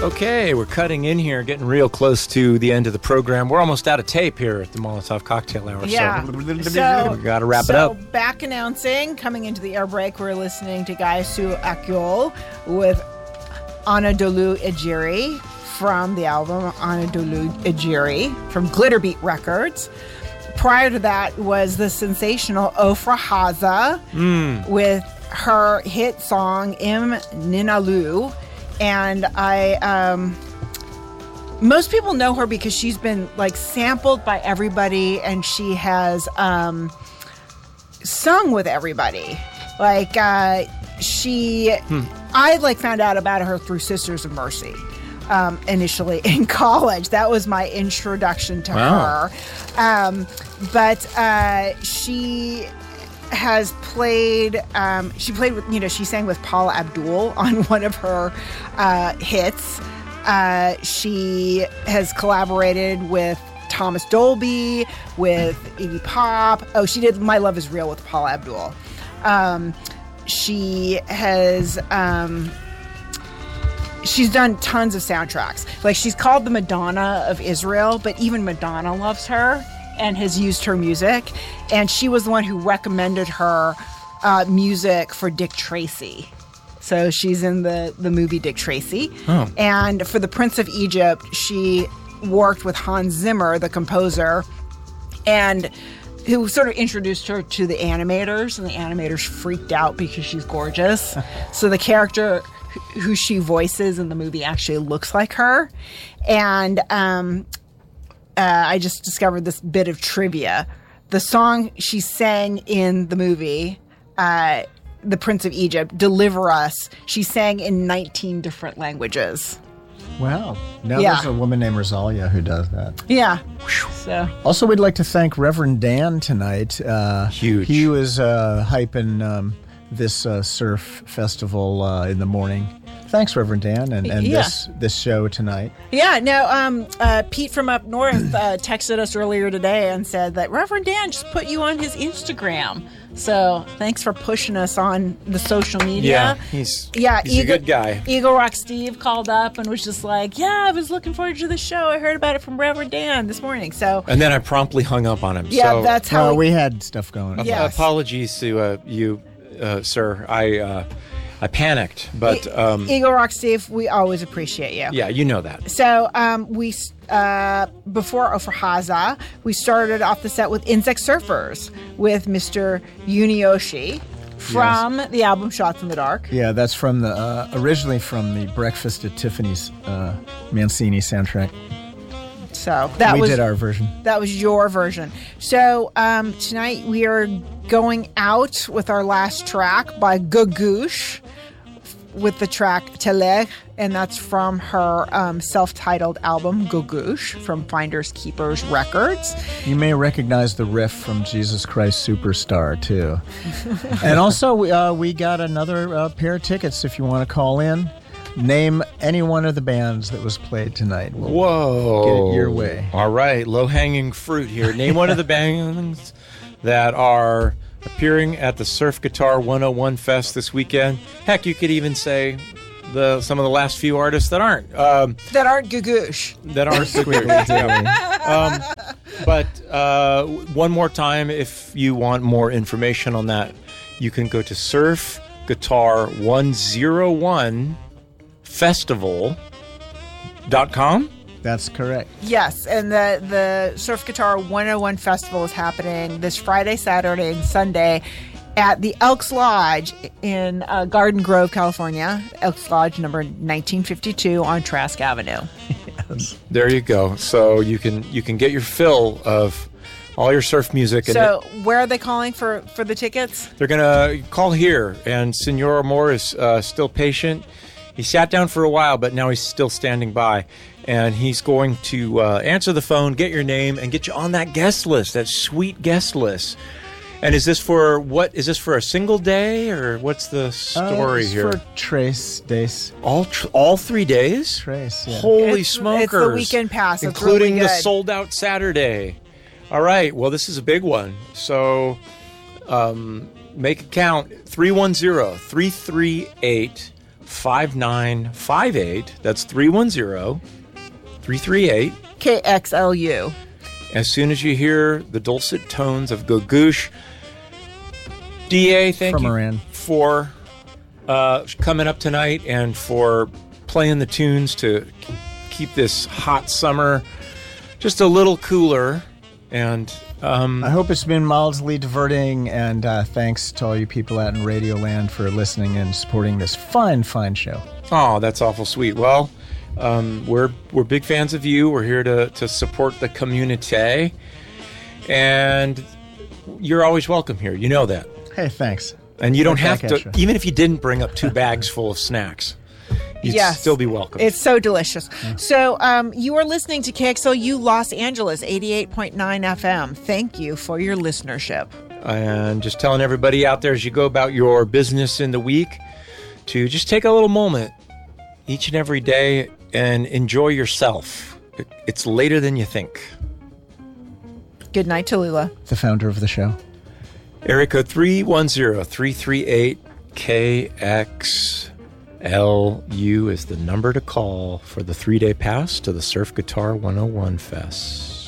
Okay, we're cutting in here, getting real close to the end of the program. We're almost out of tape here at the Molotov Cocktail Hour. Yeah. So we got to wrap it up. So back announcing, coming into the air break, we're listening to Gaisu Akyol with Anadolu Ejiri from the album Anadolu Ejiri from Glitterbeat Records. Prior to that was the sensational Ofra Haza with her hit song Im Ninalu. And most people know her because she's been like sampled by everybody, and she has sung with everybody. Like I found out about her through Sisters of Mercy. Initially in college. That was my introduction to her. But she has played, she sang with Paula Abdul on one of her hits. She has collaborated with Thomas Dolby, with Iggy Pop. Oh, she did My Love Is Real with Paula Abdul. She has... she's done tons of soundtracks. Like, she's called the Madonna of Israel, but even Madonna loves her and has used her music. And she was the one who recommended her music for Dick Tracy. So she's in the movie Dick Tracy. Oh. And for The Prince of Egypt, she worked with Hans Zimmer, the composer, and who sort of introduced her to the animators. And the animators freaked out because she's gorgeous. So the character who she voices in the movie actually looks like her. And I just discovered this bit of trivia. The song she sang in the movie, The Prince of Egypt, Deliver Us, she sang in 19 different languages. Wow. Now there's a woman named Rosalia who does that. Yeah. So. Also, we'd like to thank Reverend Dan tonight. Huge. He was hyping this surf festival in the morning. Thanks, Reverend Dan, and this show tonight. Yeah, no, Pete from up north texted us earlier today and said that Reverend Dan just put you on his Instagram. So thanks for pushing us on the social media. Yeah, he's a good guy. Eagle Rock Steve called up and was just like, yeah, I was looking forward to the show. I heard about it from Reverend Dan this morning. So, and then I promptly hung up on him. Yeah, so, that's how we had stuff going. Yes. Apologies to you, sir. I panicked, but Eagle Rock Steve, we always appreciate you. Yeah, you know that. So we before Ofra Haza, we started off the set with Insect Surfers with Mr. Yunioshi from the album Shots in the Dark. Yeah, that's from the originally from the Breakfast at Tiffany's Mancini soundtrack. So we did our version. That was your version. So tonight we are going out with our last track by Gagouche with the track Teler, and that's from her self-titled album Gagouche from Finders Keepers Records. You may recognize the riff from Jesus Christ Superstar too. And also we got another pair of tickets if you want to call in. Name any one of the bands that was played tonight. Whoa. Get it your way. All right, low-hanging fruit here. Name one of the bands that are appearing at the Surf Guitar 101 Fest this weekend. Heck, you could even say some of the last few artists that aren't. That aren't Gagouche. That aren't Gagouche. But one more time, if you want more information on that, you can go to Surf Guitar 101 Festival.com. That's correct. Yes, and the Surf Guitar 101 Festival is happening this Friday, Saturday, and Sunday at the Elks Lodge in Garden Grove, California. Elks Lodge number 1952 on Trask Avenue. Yes. There you go. So you can get your fill of all your surf music. So where are they calling for the tickets? They're going to call here, and Senor Moore is still patient. He sat down for a while, but now he's still standing by. And he's going to answer the phone, get your name, and get you on that guest list, that sweet guest list. And is this for what? Is this for a single day, or what's the story here? For Tres days. All 3 days? Tres, yeah. Holy smokers. It's the weekend pass. It's including really the sold-out Saturday. All right. Well, this is a big one. So make it count. 310-338 5958. That's 310-338. KXLU. As soon as you hear the dulcet tones of Gagoosh, DA, thank From you Iran. for coming up tonight and for playing the tunes to keep this hot summer just a little cooler. And I hope it's been mildly diverting, and thanks to all you people out in Radioland for listening and supporting this fine show. oh, that's awful sweet. Well, we're big fans of you. We're here to support the community, and you're always welcome here. You know that. Hey, thanks. And you don't Right have back to, at you. even if you didn't bring up 2 bags full of snacks, you'd Yes. still be welcome. It's so delicious. So you are listening to KXLU Los Angeles, 88.9 FM. Thank you for your listenership. And just telling everybody out there as you go about your business in the week to just take a little moment each and every day and enjoy yourself. It's later than you think. Good night, Tallulah. The founder of the show. Area code 310-338-KXLU is the number to call for the 3-day pass to the Surf Guitar 101 Fest.